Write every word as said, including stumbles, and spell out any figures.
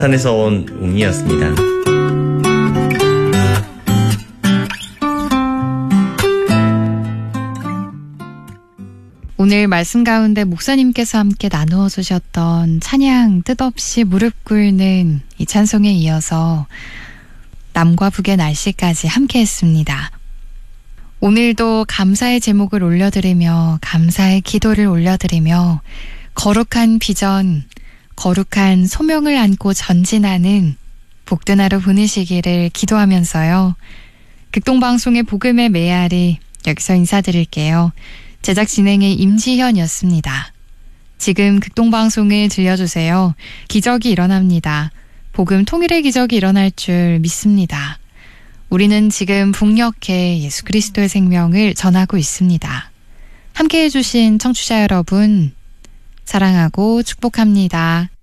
산에서 온 웅이었습니다. 오늘 말씀 가운데 목사님께서 함께 나누어 주셨던 찬양 뜻없이 무릎 꿇는 이 찬송에 이어서 남과 북의 날씨까지 함께 했습니다. 오늘도 감사의 제목을 올려드리며 감사의 기도를 올려드리며 거룩한 비전, 거룩한 소명을 안고 전진하는 복된 하루 보내시기를 기도하면서요. 극동방송의 복음의 메아리 여기서 인사드릴게요. 제작 진행의 임지현이었습니다. 지금 극동방송을 들려주세요. 기적이 일어납니다. 복음 통일의 기적이 일어날 줄 믿습니다. 우리는 지금 북녘에 예수 그리스도의 생명을 전하고 있습니다. 함께해 주신 청취자 여러분, 사랑하고 축복합니다.